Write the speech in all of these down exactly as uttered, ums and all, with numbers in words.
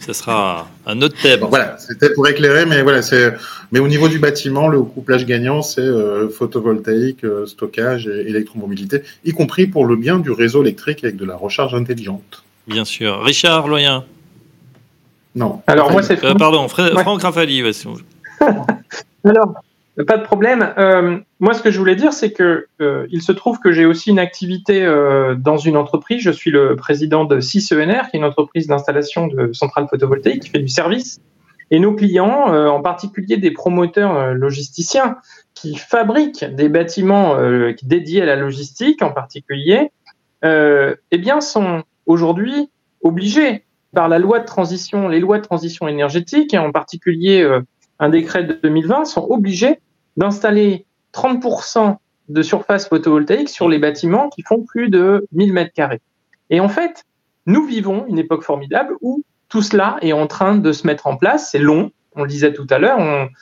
Ça sera un autre thème. Bon, voilà, c'était pour éclairer, mais voilà, c'est. Mais au niveau du bâtiment, le couplage gagnant, c'est euh, photovoltaïque, euh, stockage et électromobilité, y compris pour le bien du réseau électrique avec de la recharge intelligente. Bien sûr. Richard Loyen. Non. Alors moi c'est euh, pardon, Fred, ouais. Franck Rafali. Ouais, Alors, pas de problème. Euh, moi, ce que je voulais dire, c'est que euh, il se trouve que j'ai aussi une activité euh, dans une entreprise. Je suis le président de six E N R, qui est une entreprise d'installation de centrales photovoltaïques qui fait du service. Et nos clients, euh, en particulier des promoteurs euh, logisticiens, qui fabriquent des bâtiments euh, dédiés à la logistique, en particulier, euh, eh bien, sont aujourd'hui obligés par la loi de transition, les lois de transition énergétique, et en particulier euh, un décret de deux mille vingt, sont obligés d'installer trente pour cent de surface photovoltaïque sur les bâtiments qui font plus de mille mètres carrés. Et en fait, nous vivons une époque formidable où tout cela est en train de se mettre en place. C'est long, on le disait tout à l'heure,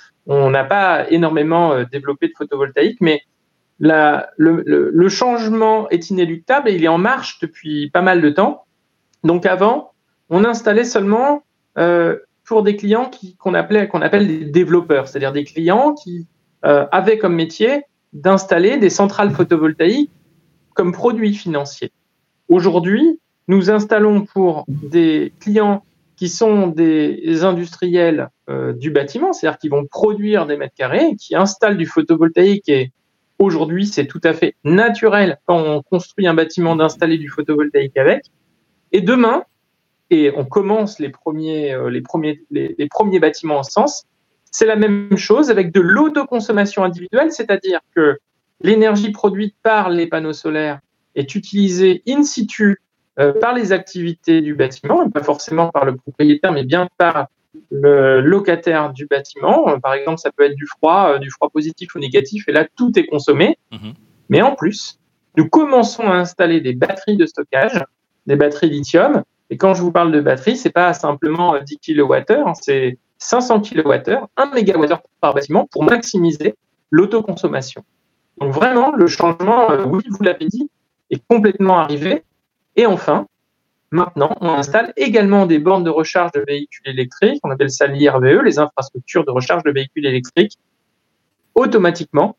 on n'a pas énormément développé de photovoltaïque, mais la, le, le, le changement est inéluctable et il est en marche depuis pas mal de temps. Donc avant, on installait seulement euh, pour des clients qui, qu'on, appelait, qu'on appelle des développeurs, c'est-à-dire des clients qui euh, avaient comme métier d'installer des centrales photovoltaïques comme produit financier. Aujourd'hui, nous installons pour des clients qui sont des industriels euh, du bâtiment, c'est-à-dire qui vont produire des mètres carrés, qui installent du photovoltaïque et aujourd'hui, c'est tout à fait naturel quand on construit un bâtiment d'installer du photovoltaïque avec. Et demain, et on commence les premiers, euh, les premiers, les, les premiers bâtiments en ce sens, c'est la même chose avec de l'autoconsommation individuelle, c'est-à-dire que l'énergie produite par les panneaux solaires est utilisée in situ euh, par les activités du bâtiment, pas forcément par le propriétaire, mais bien par le locataire du bâtiment. Par exemple, ça peut être du froid, euh, du froid positif ou négatif, et là, tout est consommé. Mmh. Mais en plus, nous commençons à installer des batteries de stockage, des batteries lithium. Et quand je vous parle de batterie, c'est pas simplement dix kilowattheures, c'est cinq cents kilowattheures, un mégawattheure par bâtiment pour maximiser l'autoconsommation. Donc vraiment, le changement, euh, oui, vous l'avez dit, est complètement arrivé. Et enfin, maintenant, on installe également des bornes de recharge de véhicules électriques, on appelle ça l'I R V E, les infrastructures de recharge de véhicules électriques, automatiquement,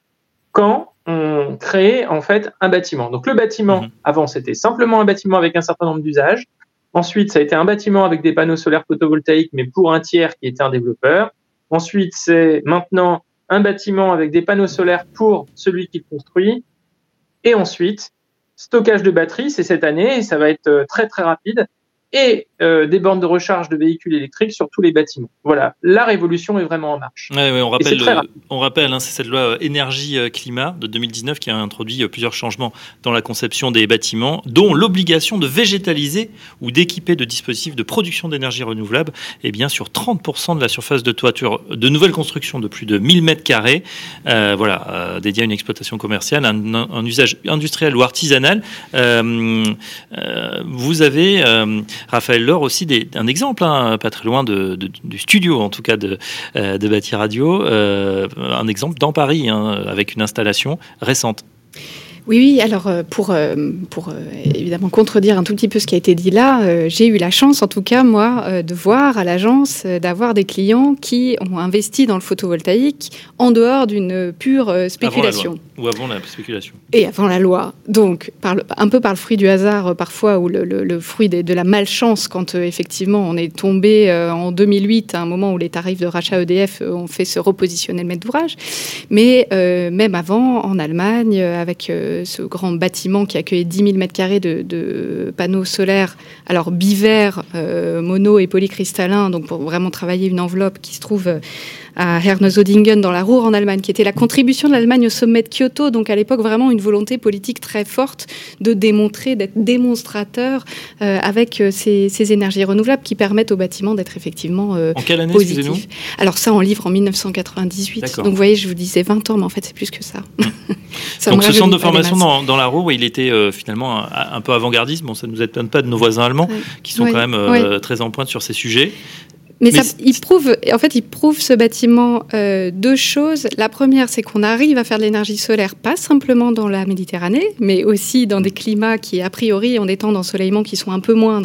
quand on crée en fait un bâtiment. Donc le bâtiment, mmh. avant, c'était simplement un bâtiment avec un certain nombre d'usages. Ensuite, ça a été un bâtiment avec des panneaux solaires photovoltaïques, mais pour un tiers qui était un développeur. Ensuite, c'est maintenant un bâtiment avec des panneaux solaires pour celui qui le construit. Et ensuite, stockage de batterie, c'est cette année, et ça va être très très rapide. Et euh, des bornes de recharge de véhicules électriques sur tous les bâtiments. Voilà, la révolution est vraiment en marche. Ouais, ouais, on rappelle, le, on rappelle hein, c'est cette loi énergie-climat de deux mille dix-neuf qui a introduit plusieurs changements dans la conception des bâtiments, dont l'obligation de végétaliser ou d'équiper de dispositifs de production d'énergie renouvelable et bien sur trente pour cent de la surface de toiture de nouvelles constructions de plus de mille mètres carrés, euh, voilà, euh, dédiée à une exploitation commerciale, un, un, un usage industriel ou artisanal. Euh, euh, vous avez... Euh, Raphaël Laure aussi des, un exemple, hein, pas très loin de, de, du studio en tout cas de, euh, de Bâti Radio, euh, un exemple dans Paris hein, avec une installation récente. Oui, oui, alors pour, pour évidemment contredire un tout petit peu ce qui a été dit là, j'ai eu la chance en tout cas moi de voir à l'agence d'avoir des clients qui ont investi dans le photovoltaïque en dehors d'une pure spéculation. Avant la loi, ou avant la spéculation. Et avant la loi. Donc par le, un peu par le fruit du hasard parfois ou le, le, le fruit de, de la malchance quand euh, effectivement on est tombé euh, en deux mille huit à un moment où les tarifs de rachat E D F euh, ont fait se repositionner le maître d'ouvrage. Mais euh, même avant en Allemagne avec... Euh, ce grand bâtiment qui accueillait dix mille mètres carrés de, de panneaux solaires, alors bivers, euh, mono et polycristallins, donc pour vraiment travailler une enveloppe qui se trouve à Hernesodingen dans la Ruhr en Allemagne, qui était la contribution de l'Allemagne au sommet de Kyoto, donc à l'époque vraiment une volonté politique très forte de démontrer, d'être démonstrateur euh, avec euh, ces, ces énergies renouvelables qui permettent aux bâtiments d'être effectivement euh, en quelle année, positifs. Excusez-nous Alors ça, on livre en dix-neuf cent quatre-vingt-dix-huit. D'accord. Donc vous voyez, je vous disais vingt ans, mais en fait c'est plus que ça. Mmh. ça donc ce centre de formation dans, dans la Ruhr, il était euh, finalement un, un peu avant-gardiste. Bon, ça ne nous étonne pas de nos voisins allemands ouais. qui sont ouais. quand même euh, ouais. très en pointe sur ces sujets. Mais, Mais ça, il prouve, en fait, il prouve ce bâtiment euh, deux choses. La première, c'est qu'on arrive à faire de l'énergie solaire, pas simplement dans la Méditerranée, mais aussi dans des climats qui, a priori, ont des temps d'ensoleillement qui sont un peu moindres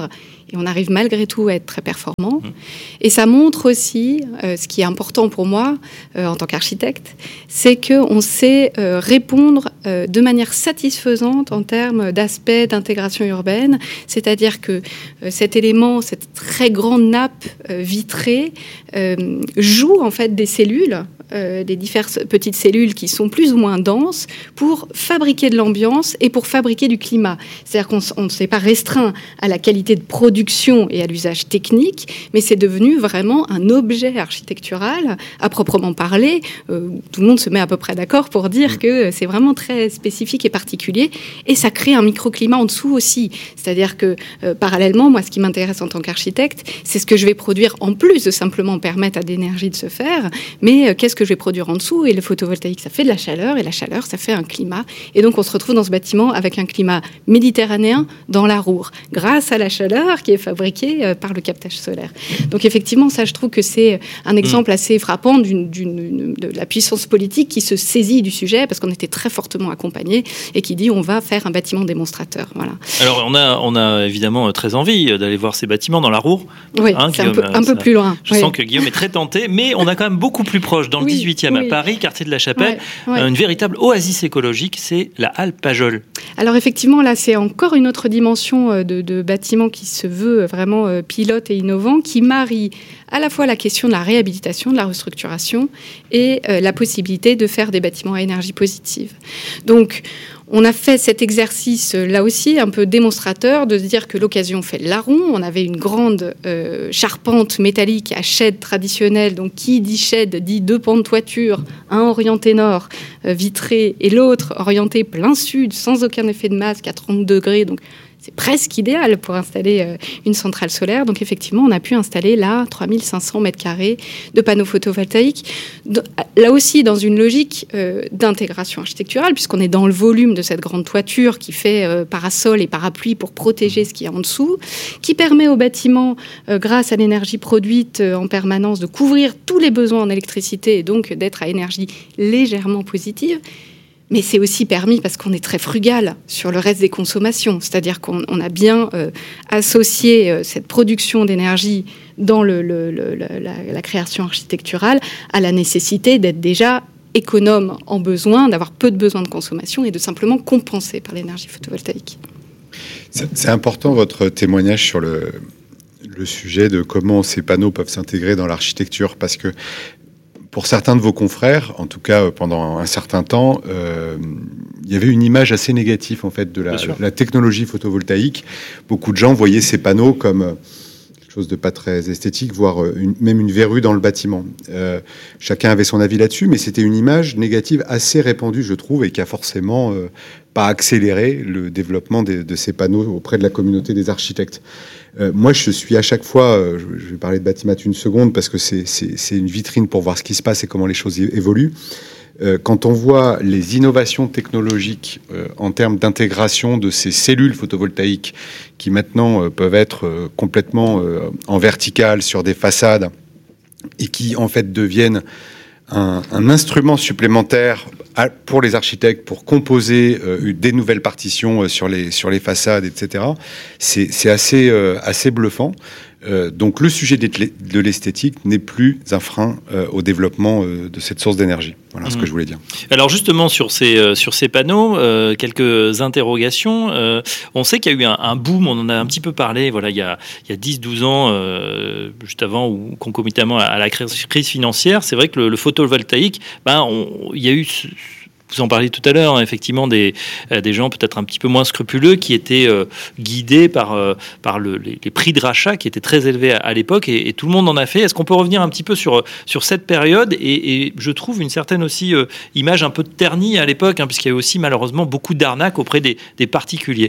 et on arrive malgré tout à être très performant. Mmh. Et ça montre aussi, euh, ce qui est important pour moi euh, en tant qu'architecte, c'est qu'on sait euh, répondre euh, de manière satisfaisante en termes d'aspect d'intégration urbaine, c'est-à-dire que euh, cet élément, cette très grande nappe euh, vitrée, euh, joue en fait des cellules, euh, des diverses petites cellules qui sont plus ou moins denses pour fabriquer de l'ambiance et pour fabriquer du climat. C'est-à-dire qu'on ne s'est pas restreint à la qualité de production et à l'usage technique, mais c'est devenu vraiment un objet architectural à proprement parler. Euh, tout le monde se met à peu près d'accord pour dire que c'est vraiment très spécifique et particulier, et ça crée un microclimat en dessous aussi. C'est-à-dire que euh, parallèlement, moi, ce qui m'intéresse en tant qu'architecte, c'est ce que je vais produire en plus de simplement permettre à l'énergie de se faire, mais euh, qu'est-ce que je vais produire en dessous? Et le photovoltaïque, ça fait de la chaleur, et la chaleur, ça fait un climat. Et donc, on se retrouve dans ce bâtiment avec un climat méditerranéen dans la Roure, grâce à la chaleur qui est fabriquée euh, par le captage solaire. Donc, effectivement, ça, je trouve que c'est un exemple assez frappant d'une, d'une, de la puissance politique qui se saisit du sujet, parce qu'on était très fortement accompagnés, et qui dit on va faire un bâtiment démonstrateur. Voilà. Alors, on a, on a évidemment très envie d'aller voir ces bâtiments dans la Roure. Oui, hein, c'est Guillaume, un peu, un peu plus loin. Je oui. sens que Guillaume est très tenté, mais on a quand même beaucoup plus proche, dans le oui, dix-huitième, oui. à Paris, quartier de la Chapelle, ouais, ouais. une véritable oasis écologique, c'est la halle Pajol. Alors effectivement, là, c'est encore une autre dimension de, de bâtiment qui se veut vraiment pilote et innovant, qui marie à la fois la question de la réhabilitation, de la restructuration, et euh, la possibilité de faire des bâtiments à énergie positive. Donc, on a fait cet exercice, là aussi, un peu démonstrateur, de se dire que l'occasion fait le larron. On avait une grande euh, charpente métallique à shed traditionnelle. Donc, qui dit shed dit deux pans de toiture, un orienté nord, euh, vitré, et l'autre orienté plein sud, sans aucun effet de masque, à trente degrés. Donc, c'est presque idéal pour installer euh, une centrale solaire. Donc, effectivement, on a pu installer là trois mille cinq cents mètres carrés de panneaux photovoltaïques. De, là aussi, dans une logique euh, d'intégration architecturale, puisqu'on est dans le volume de cette grande toiture qui fait euh, parasol et parapluie pour protéger ce qu'il y a en dessous, qui permet au bâtiment, euh, grâce à l'énergie produite euh, en permanence, de couvrir tous les besoins en électricité et donc d'être à énergie légèrement positive. Mais c'est aussi permis parce qu'on est très frugal sur le reste des consommations. C'est-à-dire qu'on on a bien euh, associé euh, cette production d'énergie dans le, le, le, la, la création architecturale à la nécessité d'être déjà économe en besoin, d'avoir peu de besoins de consommation et de simplement compenser par l'énergie photovoltaïque. C'est, c'est important votre témoignage sur le, le sujet de comment ces panneaux peuvent s'intégrer dans l'architecture, parce que pour certains de vos confrères, en tout cas pendant un certain temps, euh, il y avait une image assez négative en fait de la, la technologie photovoltaïque. Beaucoup de gens voyaient ces panneaux comme quelque chose de pas très esthétique, voire une, même une verrue dans le bâtiment. Euh, chacun avait son avis là-dessus, mais c'était une image négative assez répandue, je trouve, et qui a forcément euh, pas accéléré le développement de, de ces panneaux auprès de la communauté des architectes. Euh, moi, je suis à chaque fois, euh, je vais parler de Batimat une seconde parce que c'est, c'est, c'est une vitrine pour voir ce qui se passe et comment les choses é- évoluent. Euh, quand on voit les innovations technologiques euh, en termes d'intégration de ces cellules photovoltaïques qui maintenant euh, peuvent être euh, complètement euh, en verticale sur des façades et qui en fait deviennent un, un instrument supplémentaire à, pour les architectes pour composer euh, des nouvelles partitions euh, sur les sur les façades, et cetera. C'est, c'est assez euh, assez bluffant. Euh, donc le sujet de l'esthétique n'est plus un frein euh, au développement euh, de cette source d'énergie. Voilà mmh. ce que je voulais dire. Alors justement sur ces, euh, sur ces panneaux, euh, quelques interrogations. Euh, on sait qu'il y a eu un, un boom, on en a un petit peu parlé voilà, il y a, il y a dix douze ans, euh, juste avant ou concomitamment à la crise financière. C'est vrai que le, le photovoltaïque, ben, on, il y a eu... Ce, vous en parliez tout à l'heure, hein, effectivement, des, euh, des gens peut-être un petit peu moins scrupuleux qui étaient euh, guidés par, euh, par le, les, les prix de rachat qui étaient très élevés à, à l'époque et, et tout le monde en a fait. Est-ce qu'on peut revenir un petit peu sur, sur cette période et, et je trouve une certaine aussi euh, image un peu ternie à l'époque, hein, puisqu'il y a eu aussi malheureusement beaucoup d'arnaques auprès des, des particuliers.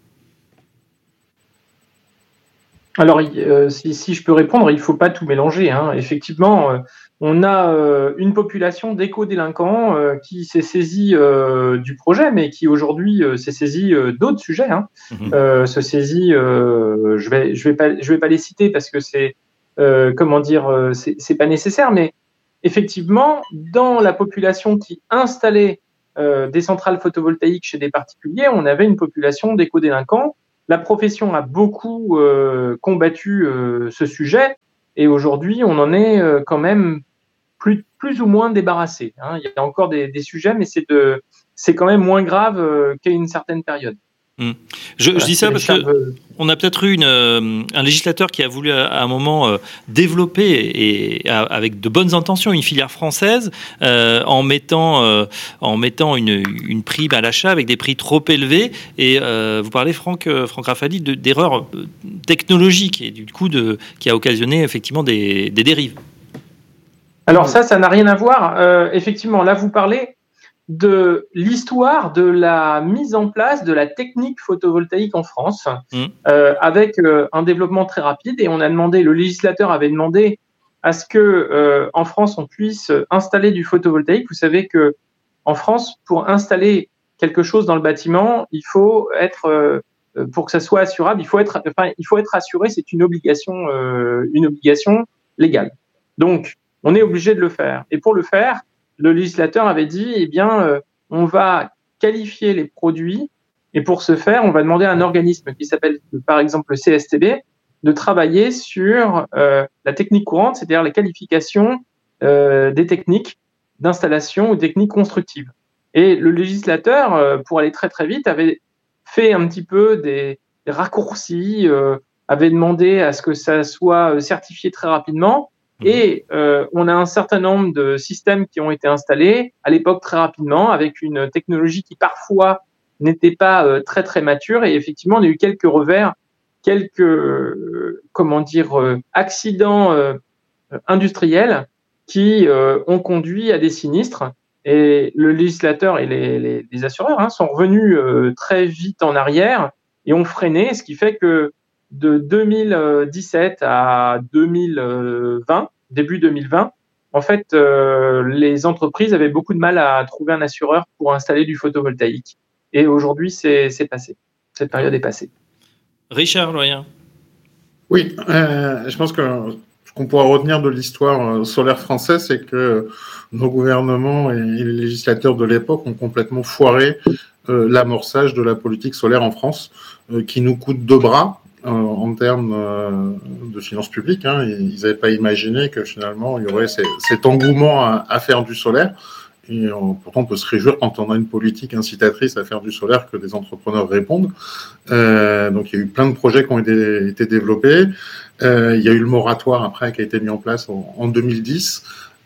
Alors, euh, si, si je peux répondre, il ne faut pas tout mélanger. Hein. Effectivement, euh, on a euh, une population d'éco-délinquants euh, qui s'est saisie euh, du projet, mais qui aujourd'hui euh, s'est saisie euh, d'autres sujets. Hein. Mmh. Euh, se saisit, euh, je vais, je vais pas, je vais pas les citer parce que c'est, euh, comment dire, euh, c'est, c'est pas nécessaire. Mais effectivement, dans la population qui installait euh, des centrales photovoltaïques chez des particuliers, on avait une population d'éco-délinquants la profession a beaucoup euh, combattu euh, ce sujet et aujourd'hui, on en est euh, quand même plus, plus ou moins débarrassé. Hein. Il y a encore des, des sujets, mais c'est, de, c'est quand même moins grave euh, qu'à une certaine période. Mmh. Je, Voilà, je dis ça parce charges... que on a peut-être eu une, euh, un législateur qui a voulu à, à un moment euh, développer et, et à, avec de bonnes intentions une filière française euh, en mettant euh, en mettant une, une prime à l'achat avec des prix trop élevés. Et euh, vous parlez, Franck, euh, Franck Raffaly, de, d'erreurs technologiques et du coup de, qui a occasionné effectivement des, des dérives. Alors ça, ça n'a rien à voir. Euh, effectivement, là, vous parlez de l'histoire de la mise en place de la technique photovoltaïque en France, mmh. euh, avec euh, un développement très rapide. Et on a demandé, le législateur avait demandé à ce que euh, en France on puisse installer du photovoltaïque. Vous savez que en France, pour installer quelque chose dans le bâtiment, il faut être, euh, pour que ça soit assurable, il faut être, enfin, il faut être assuré. C'est une obligation, euh, une obligation légale. Donc, on est obligé de le faire. Et pour le faire, le législateur avait dit, eh bien, euh, on va qualifier les produits et pour ce faire, on va demander à un organisme qui s'appelle, par exemple, le C S T B, de travailler sur euh, la technique courante, c'est-à-dire la qualification euh, des techniques d'installation ou techniques constructives. Et le législateur, euh, pour aller très très vite, avait fait un petit peu des, des raccourcis, euh, avait demandé à ce que ça soit certifié très rapidement. Et euh, on a un certain nombre de systèmes qui ont été installés à l'époque très rapidement avec une technologie qui parfois n'était pas euh, très très mature et effectivement on a eu quelques revers, quelques euh, comment dire euh, accidents euh, industriels qui euh, ont conduit à des sinistres et le législateur et les, les, les assureurs hein, sont revenus euh, très vite en arrière et ont freiné, ce qui fait que de deux mille dix-sept à deux mille vingt, début deux mille vingt, en fait, euh, les entreprises avaient beaucoup de mal à trouver un assureur pour installer du photovoltaïque. Et aujourd'hui, c'est, c'est passé. Cette période est passée. Richard Loyen. Oui, euh, je pense que ce qu'on pourra retenir de l'histoire solaire française, c'est que nos gouvernements et les législateurs de l'époque ont complètement foiré euh, l'amorçage de la politique solaire en France, euh, qui nous coûte deux bras. Euh, en termes euh, de finances publiques, hein, ils n'avaient pas imaginé que finalement il y aurait ces, cet engouement à, à faire du solaire. Et euh, pourtant, on peut se réjouir quand on a une politique incitatrice à faire du solaire que des entrepreneurs répondent. Euh, donc, il y a eu plein de projets qui ont été, été développés. Euh, il y a eu le moratoire après qui a été mis en place en, en deux mille dix,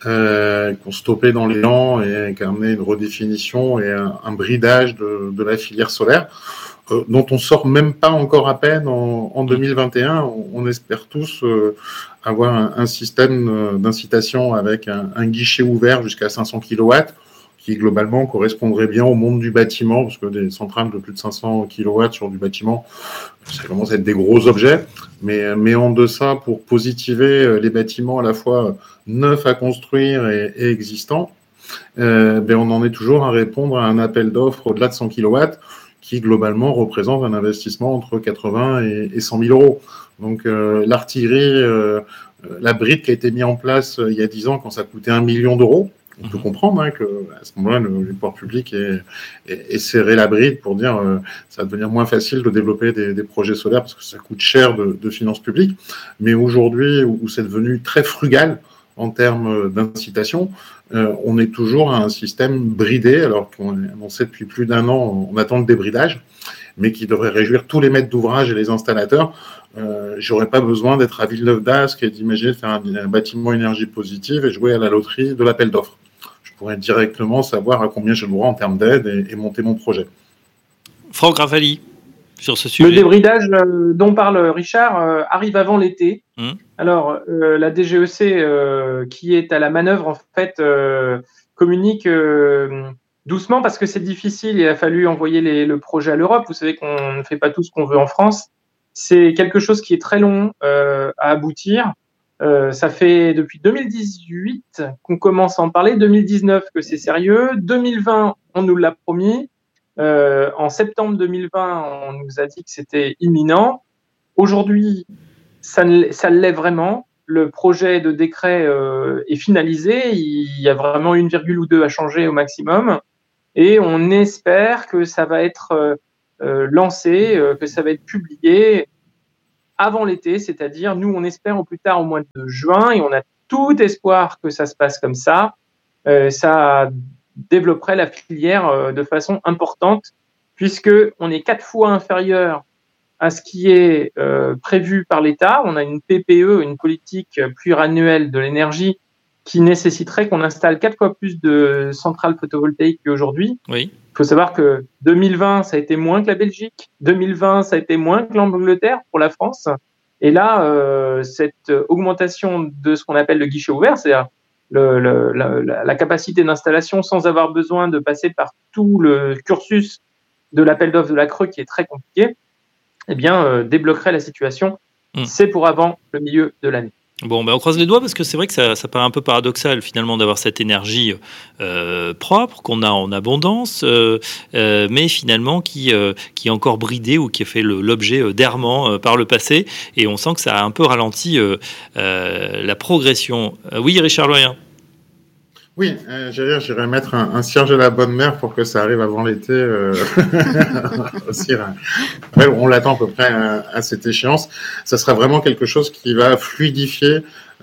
euh, qui ont stoppé dans l'élan et qui a amené une redéfinition et un, un bridage de, de la filière solaire. Euh, dont on sort même pas encore à peine en, en deux mille vingt et un. On, on espère tous euh, avoir un, un système euh, d'incitation avec un, un guichet ouvert jusqu'à cinq cents kilowatts, qui globalement correspondrait bien au monde du bâtiment, parce que des centrales de plus de cinq cents kilowatts sur du bâtiment, ça commence à être des gros objets. Mais, mais en deçà, pour positiver les bâtiments à la fois neufs à construire et, et existants, euh, ben on en est toujours à répondre à un appel d'offres au-delà de cent kilowatts, qui globalement représente un investissement entre quatre-vingts et cent mille euros. Donc euh, l'artillerie, euh, la bride qui a été mise en place euh, il y a dix ans quand ça coûtait un million d'euros, on peut comprendre hein, que à ce moment-là, le, le pouvoir public est, est, est serré la bride pour dire euh, ça va devenir moins facile de développer des, des projets solaires parce que ça coûte cher de, de finances publiques. Mais aujourd'hui, où, où c'est devenu très frugal en termes d'incitation, euh, on est toujours à un système bridé, alors qu'on on sait depuis plus d'un an, on attend le débridage, mais qui devrait réjouir tous les maîtres d'ouvrage et les installateurs. Euh, j'aurais pas besoin d'être à Villeneuve-d'Ascq et d'imaginer de faire un, un bâtiment énergie positive et jouer à la loterie de l'appel d'offres. Je pourrais directement savoir à combien j'ai le droit en termes d'aide et, et monter mon projet. Franck Raffaly, sur ce sujet. Le débridage euh, dont parle Richard euh, arrive avant l'été. Mmh. Alors, euh, la D G E C, euh, qui est à la manœuvre, en fait, euh, communique euh, doucement parce que c'est difficile. Il a fallu envoyer les, le projet à l'Europe. Vous savez qu'on ne fait pas tout ce qu'on veut en France. C'est quelque chose qui est très long euh, à aboutir. Euh, ça fait depuis deux mille dix-huit qu'on commence à en parler, deux mille dix-neuf que c'est sérieux, deux mille vingt on nous l'a promis, euh, en septembre deux mille vingt on nous a dit que c'était imminent. Aujourd'hui, ça, ça l'est vraiment. Le projet de décret euh, est finalisé, il y a vraiment une virgule ou deux à changer au maximum, et on espère que ça va être euh, euh, lancé, euh, que ça va être publié avant l'été, c'est-à-dire nous on espère au plus tard au mois de juin et on a tout espoir que ça se passe comme ça. Euh, ça développerait la filière euh, de façon importante puisque on est quatre fois inférieur à ce qui est euh, prévu par l'État. On a une P P E, une politique pluriannuelle de l'énergie, qui nécessiterait qu'on installe quatre fois plus de centrales photovoltaïques qu'aujourd'hui. Oui. Il faut savoir que deux mille vingt, ça a été moins que la Belgique. deux mille vingt, ça a été moins que l'Angleterre pour la France. Et là, euh, cette augmentation de ce qu'on appelle le guichet ouvert, c'est-à-dire le, le, la, la capacité d'installation sans avoir besoin de passer par tout le cursus de l'appel d'offres de la Creux qui est très compliqué, eh bien, euh, débloquerait la situation. Mmh. C'est pour avant le milieu de l'année. Bon, ben on croise les doigts parce que c'est vrai que ça, ça paraît un peu paradoxal finalement d'avoir cette énergie euh, propre qu'on a en abondance, euh, euh, mais finalement qui, euh, qui est encore bridée ou qui a fait le, l'objet d'errements euh, par le passé. Et on sent que ça a un peu ralenti euh, euh, la progression. Euh, oui, Richard Loyen. Oui, euh, j'irais, j'irais mettre un, un cierge de la bonne mère pour que ça arrive avant l'été. Euh... aussi, ouais, on l'attend à peu près à, à cette échéance. Ça sera vraiment quelque chose qui va fluidifier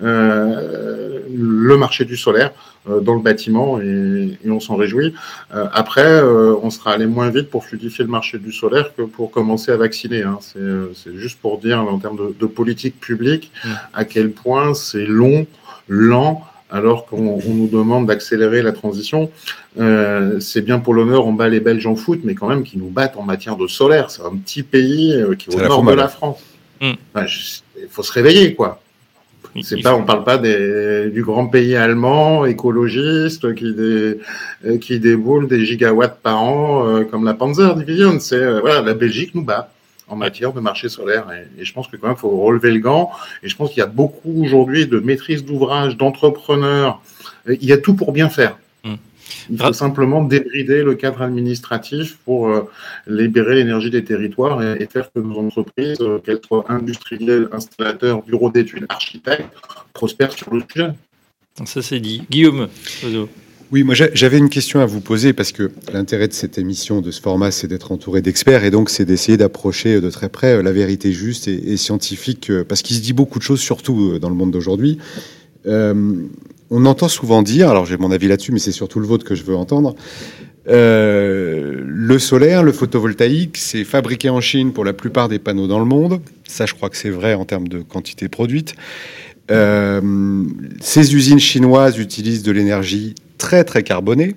euh, le marché du solaire euh, dans le bâtiment et, et on s'en réjouit. Euh, après, euh, on sera allé moins vite pour fluidifier le marché du solaire que pour commencer à vacciner. Hein. C'est, c'est juste pour dire en termes de, de politique publique mmh. à quel point c'est long, lent, alors qu'on on nous demande d'accélérer la transition. Euh, c'est bien pour l'honneur, on bat les Belges en foot, mais quand même qu'ils nous battent en matière de solaire. C'est un petit pays euh, qui est au nord de la France. Il mmh. enfin, faut se réveiller, quoi. C'est Il pas, faut... On parle pas des, du grand pays allemand, écologiste, qui, des, qui déboule des gigawatts par an, euh, comme la Panzer Division. C'est, euh, voilà, la Belgique nous bat en matière de marché solaire. Et, et je pense que quand même, il faut relever le gant. Et je pense qu'il y a beaucoup aujourd'hui de maîtrise d'ouvrage, d'entrepreneurs. Il y a tout pour bien faire. Mmh. Il faut ah. simplement débrider le cadre administratif pour euh, libérer l'énergie des territoires et, et faire que nos entreprises, euh, qu'elles soient industrielles, installateurs, bureaux d'études, architectes, prospèrent sur le sujet. Ça, c'est dit. Guillaume. Oui, moi j'avais une question à vous poser parce que l'intérêt de cette émission, de ce format, c'est d'être entouré d'experts et donc c'est d'essayer d'approcher de très près la vérité juste et, et scientifique parce qu'il se dit beaucoup de choses, surtout dans le monde d'aujourd'hui. Euh, on entend souvent dire, alors j'ai mon avis là-dessus, mais c'est surtout le vôtre que je veux entendre, euh, le solaire, le photovoltaïque, c'est fabriqué en Chine pour la plupart des panneaux dans le monde. Ça, je crois que c'est vrai en termes de quantité produite. Euh, ces usines chinoises utilisent de l'énergie très très carbonée.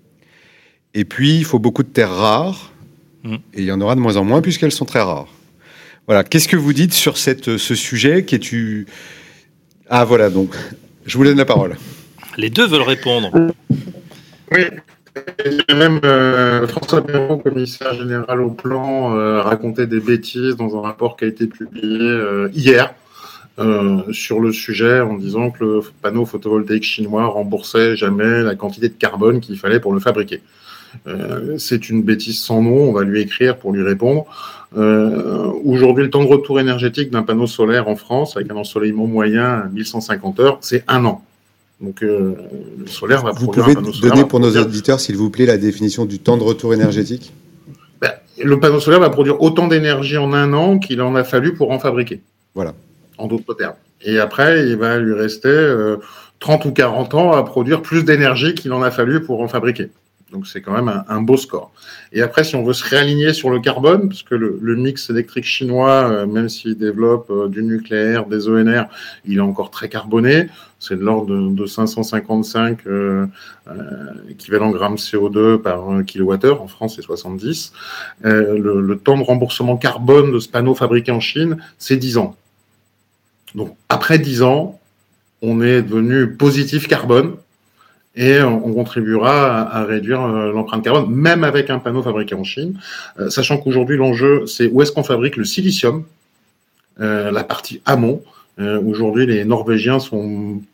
Et puis, il faut beaucoup de terres rares. Mmh. Et il y en aura de moins en moins puisqu'elles sont très rares. Voilà. Qu'est-ce que vous dites sur cette, ce sujet qui est tu... Ah, voilà. Donc, je vous donne la parole. Les deux veulent répondre. Oui. Et même euh, François Bayrou, commissaire général au plan, euh, racontait des bêtises dans un rapport qui a été publié euh, hier. Euh, sur le sujet en disant que le panneau photovoltaïque chinois remboursait jamais la quantité de carbone qu'il fallait pour le fabriquer. Euh, c'est une bêtise sans nom, on va lui écrire pour lui répondre. Euh, aujourd'hui, le temps de retour énergétique d'un panneau solaire en France, avec un ensoleillement moyen à mille cent cinquante heures, c'est un an. Donc euh, le solaire va vous produire pouvez un panneau solaire. Donner pour nos auditeurs, s'il vous plaît, la définition du temps de retour énergétique ? Ben, le panneau solaire va produire autant d'énergie en un an qu'il en a fallu pour en fabriquer. Voilà. En d'autres termes. Et après, il va lui rester euh, trente ou quarante ans à produire plus d'énergie qu'il en a fallu pour en fabriquer. Donc c'est quand même un, un beau score. Et après, si on veut se réaligner sur le carbone, parce que le, le mix électrique chinois, euh, même s'il développe euh, du nucléaire, des E N R, il est encore très carboné. C'est de l'ordre de, de cinq cent cinquante-cinq euh, euh, équivalent grammes C O deux par euh, kilowattheure. En France, c'est soixante-dix. Euh, le, le temps de remboursement carbone de ce panneau fabriqué en Chine, c'est dix ans. Donc, après dix ans, on est devenu positif carbone et on contribuera à, à réduire euh, l'empreinte carbone, même avec un panneau fabriqué en Chine, euh, sachant qu'aujourd'hui, l'enjeu, c'est où est-ce qu'on fabrique le silicium, euh, la partie amont. Euh, aujourd'hui, les Norvégiens sont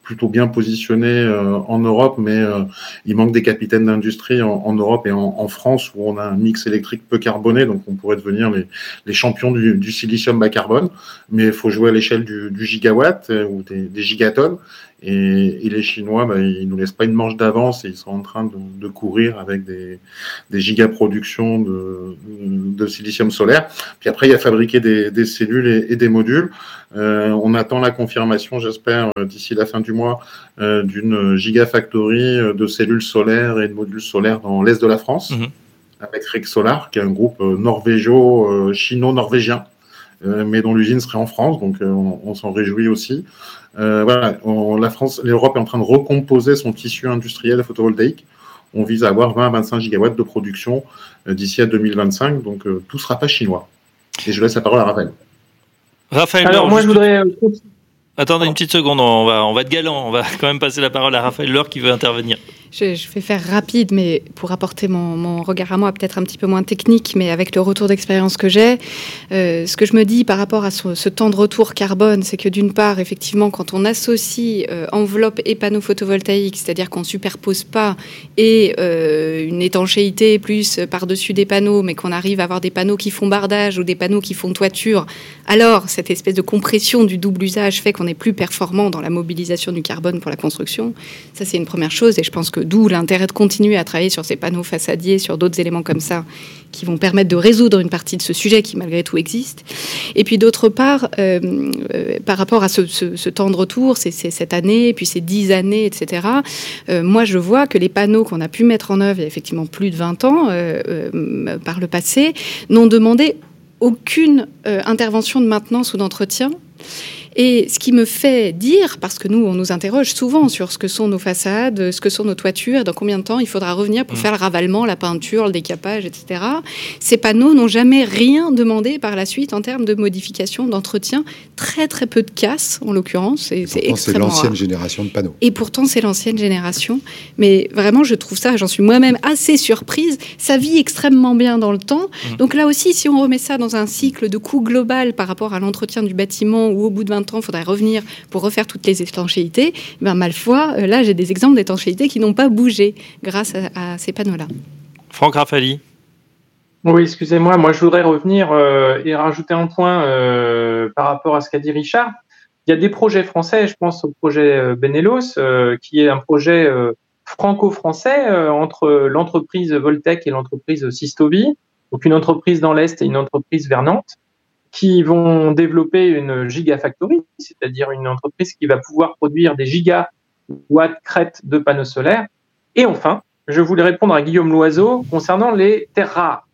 plutôt bien positionné euh, en Europe, mais euh, il manque des capitaines d'industrie en, en Europe et en, en France où on a un mix électrique peu carboné, donc on pourrait devenir les, les champions du, du silicium bas carbone, mais il faut jouer à l'échelle du, du gigawatt euh, ou des, des gigatonnes. Et, et les Chinois, bah, ils nous laissent pas une marge d'avance et ils sont en train de, de courir avec des, des gigaproductions de, de silicium solaire. Puis après, il y a fabriquer des, des cellules et, et des modules. Euh, on attend la confirmation, j'espère, d'ici la fin du mois, euh, d'une gigafactory de cellules solaires et de modules solaires dans l'est de la France, mmh. avec Rex Solar, qui est un groupe norvégio-chino-norvégien, euh, mais dont l'usine serait en France, donc euh, on, on s'en réjouit aussi. Euh, voilà, on, la France, l'Europe est en train de recomposer son tissu industriel photovoltaïque. On vise à avoir vingt à vingt-cinq gigawatts de production euh, d'ici à deux mille vingt-cinq, donc euh, tout ne sera pas chinois. Et je laisse la parole à Raphaël. Raphaël, alors, alors moi je voudrais... Attendez une petite seconde, on va, on va être galant, on va quand même passer la parole à Raphaël Laure qui veut intervenir. Je, je vais faire rapide, mais pour apporter mon, mon regard à moi, peut-être un petit peu moins technique, mais avec le retour d'expérience que j'ai, euh, ce que je me dis par rapport à ce, ce temps de retour carbone, c'est que d'une part, effectivement, quand on associe euh, enveloppe et panneaux photovoltaïques, c'est-à-dire qu'on ne superpose pas et euh, une étanchéité plus par-dessus des panneaux, mais qu'on arrive à avoir des panneaux qui font bardage ou des panneaux qui font toiture, alors cette espèce de compression du double usage fait qu'on est plus performant dans la mobilisation du carbone pour la construction. Ça, c'est une première chose, et je pense que d'où l'intérêt de continuer à travailler sur ces panneaux façadiers, sur d'autres éléments comme ça, qui vont permettre de résoudre une partie de ce sujet qui, malgré tout, existe. Et puis, d'autre part, euh, euh, par rapport à ce, ce, ce temps de retour, c'est, c'est cette année, puis ces dix années, et cetera, euh, moi, je vois que les panneaux qu'on a pu mettre en œuvre il y a effectivement plus de vingt ans, euh, euh, par le passé, n'ont demandé aucune euh, intervention de maintenance ou d'entretien. Et ce qui me fait dire, parce que nous, on nous interroge souvent sur ce que sont nos façades, ce que sont nos toitures, dans combien de temps il faudra revenir pour mmh. faire le ravalement, la peinture, le décapage, et cetera. Ces panneaux n'ont jamais rien demandé par la suite en termes de modification, d'entretien. Très, très peu de casse, en l'occurrence. C'est, c'est extrêmement c'est l'ancienne rare. génération de panneaux. Et pourtant, c'est l'ancienne génération. Mais vraiment, je trouve ça, j'en suis moi-même assez surprise. Ça vit extrêmement bien dans le temps. Mmh. Donc là aussi, si on remet ça dans un cycle de coût global par rapport à l'entretien du bâtiment, où au bout de vingt ans, il faudrait revenir pour refaire toutes les étanchéités, ben, ma foi, là, j'ai des exemples d'étanchéités qui n'ont pas bougé grâce à, à ces panneaux-là. Franck Raffaly. Oui, excusez-moi, moi je voudrais revenir euh, et rajouter un point euh, par rapport à ce qu'a dit Richard. Il y a des projets français, je pense au projet euh, Benellos, euh, qui est un projet euh, franco-français euh, entre l'entreprise Voltec et l'entreprise Sistovi, donc une entreprise dans l'Est et une entreprise vers Nantes, qui vont développer une gigafactory, c'est-à-dire une entreprise qui va pouvoir produire des gigawatts crêtes de panneaux solaires. Et enfin, je voulais répondre à Guillaume Loiseau concernant les terres rares.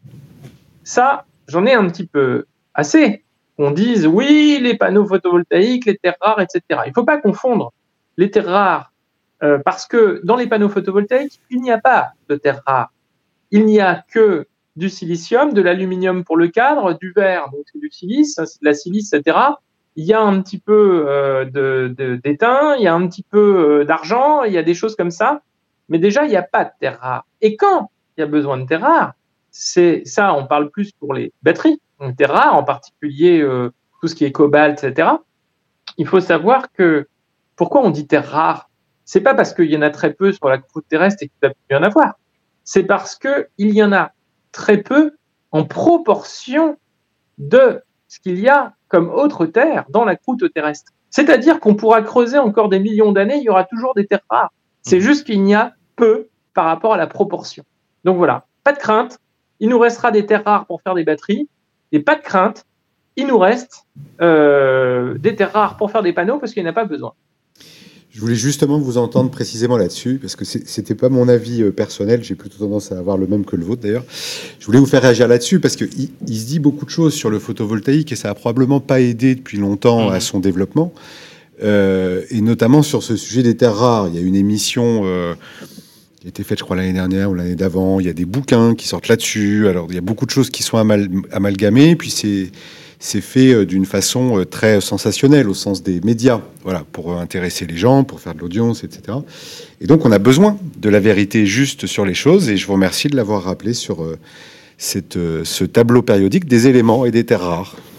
Ça, j'en ai un petit peu assez. On dise, oui, les panneaux photovoltaïques, les terres rares, et cetera. Il ne faut pas confondre les terres rares, euh, parce que dans les panneaux photovoltaïques, il n'y a pas de terres rares. Il n'y a que du silicium, de l'aluminium pour le cadre, du verre, donc c'est du silice, c'est de la silice, et cetera. Il y a un petit peu euh, de, de, d'étain, il y a un petit peu euh, d'argent, il y a des choses comme ça. Mais déjà, il n'y a pas de terres rares. Et quand il y a besoin de terres rares, c'est ça, on parle plus pour les batteries, donc terres rares, en particulier euh, tout ce qui est cobalt, et cetera. Il faut savoir que pourquoi on dit terres rares, c'est pas parce qu'il y en a très peu sur la croûte terrestre et qu'il ne va plus y en avoir. C'est parce qu'il y en a très peu en proportion de ce qu'il y a comme autre terre dans la croûte terrestre. C'est-à-dire qu'on pourra creuser encore des millions d'années, il y aura toujours des terres rares. C'est juste qu'il y a peu par rapport à la proportion. Donc voilà, pas de crainte, il nous restera des terres rares pour faire des batteries, et pas de crainte, il nous reste euh, des terres rares pour faire des panneaux parce qu'il n'y en a pas besoin. Je voulais justement vous entendre précisément là-dessus, parce que c'était pas mon avis euh, personnel, j'ai plutôt tendance à avoir le même que le vôtre d'ailleurs. Je voulais vous faire réagir là-dessus, parce qu'il il se dit beaucoup de choses sur le photovoltaïque, et ça a probablement pas aidé depuis longtemps mmh. à son développement, euh, et notamment sur ce sujet des terres rares. Il y a une émission euh, qui a été faite, je crois, l'année dernière ou l'année d'avant, il y a des bouquins qui sortent là-dessus, alors il y a beaucoup de choses qui sont amal amalgamées, puis c'est... c'est fait d'une façon très sensationnelle au sens des médias, voilà, pour intéresser les gens, pour faire de l'audience, et cetera. Et donc, on a besoin de la vérité juste sur les choses, et je vous remercie de l'avoir rappelé sur euh, cette, euh, ce tableau périodique des éléments et des terres rares.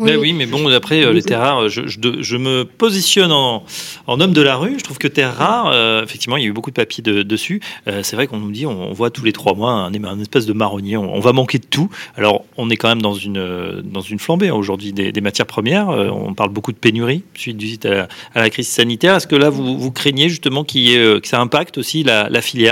Oui. Mais oui, mais bon, après, euh, les terres rares, je, je, je me positionne en, en homme de la rue. Je trouve que terres rares, euh, effectivement, il y a eu beaucoup de papier de, dessus. Euh, c'est vrai qu'on nous dit, on, on voit tous les trois mois un, un espèce de marronnier. On, on va manquer de tout. Alors, on est quand même dans une, dans une flambée hein, aujourd'hui des, des matières premières. Euh, on parle beaucoup de pénurie suite à la, à la crise sanitaire. Est-ce que là, vous, vous craignez justement qu'il y ait, que ça impacte aussi la, la filière ?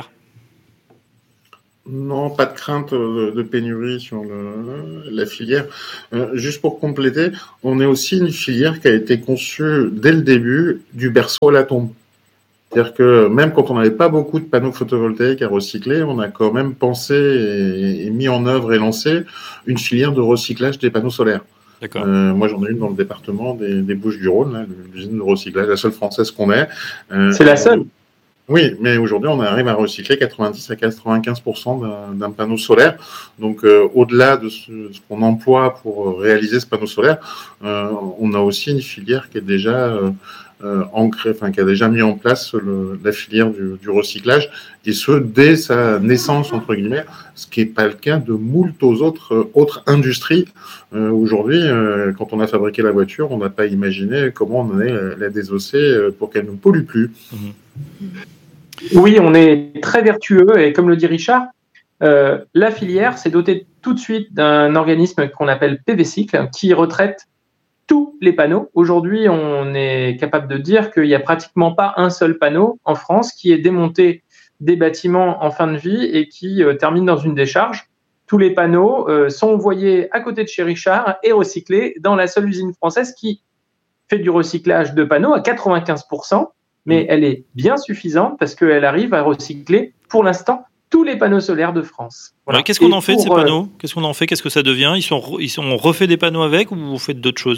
Non, pas de crainte de, de pénurie sur le, la filière. Euh, juste pour compléter, on est aussi une filière qui a été conçue dès le début du berceau à la tombe. C'est-à-dire que même quand on n'avait pas beaucoup de panneaux photovoltaïques à recycler, on a quand même pensé et, et mis en œuvre et lancé une filière de recyclage des panneaux solaires. D'accord. Euh, moi, j'en ai une dans le département des, des Bouches-du-Rhône, là, l'usine de recyclage, la seule française qu'on ait. Euh, C'est la seule. Oui, mais aujourd'hui, on arrive à recycler quatre-vingt-dix à quatre-vingt-quinze pour cent d'un, d'un panneau solaire. Donc, euh, au-delà de ce, ce qu'on emploie pour réaliser ce panneau solaire, euh, on a aussi une filière qui est déjà euh, euh, ancrée, enfin qui a déjà mis en place le, la filière du, du recyclage, et ce dès sa naissance entre guillemets, ce qui n'est pas le cas de moult aux autres euh, autres industries. Euh, aujourd'hui, euh, quand on a fabriqué la voiture, on n'a pas imaginé comment on allait la, la désosser pour qu'elle ne pollue plus. Mmh. Oui, on est très vertueux et comme le dit Richard, euh, la filière s'est dotée tout de suite d'un organisme qu'on appelle P V Cycle qui retraite tous les panneaux. Aujourd'hui, on est capable de dire qu'il n'y a pratiquement pas un seul panneau en France qui est démonté des bâtiments en fin de vie et qui euh, termine dans une décharge. Tous les panneaux euh, sont envoyés à côté de chez Richard et recyclés dans la seule usine française qui fait du recyclage de panneaux à quatre-vingt-quinze pour cent. Mais elle est bien suffisante parce qu'elle arrive à recycler, pour l'instant, tous les panneaux solaires de France. Voilà. Qu'est-ce qu'on et en fait de ces panneaux ? euh... Qu'est-ce qu'on en fait ? Qu'est-ce que ça devient ? Ils sont, ils sont, on refait des panneaux avec ou vous faites d'autres choses ?